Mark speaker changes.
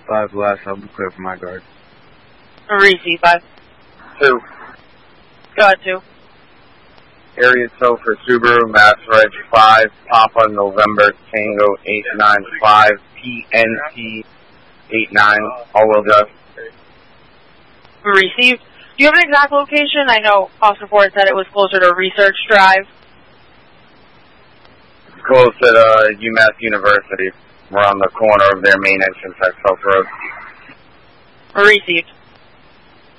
Speaker 1: 5 last, I'll be clear for my guard.
Speaker 2: Received, 5.
Speaker 3: 2.
Speaker 2: Go ahead, 2.
Speaker 3: Area tow for Subaru, Mass Reg 5, Papa November Tango 895, PNT 89, all-wheel drive.
Speaker 2: Received. Do you have an exact location? I know Officer Ford said it was closer to Research Drive.
Speaker 3: Close at UMass University. We're on the corner of their main entrance at South Road.
Speaker 2: Received.